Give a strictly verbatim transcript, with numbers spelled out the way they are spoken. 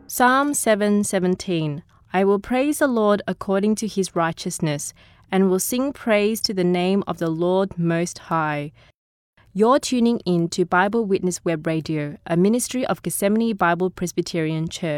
Psalm seven seventeen. I will praise the Lord according to his righteousness, and will sing praise to the name of the Lord Most High. You're tuning in to Bible Witness Web Radio, a ministry of Gethsemane Bible Presbyterian Church.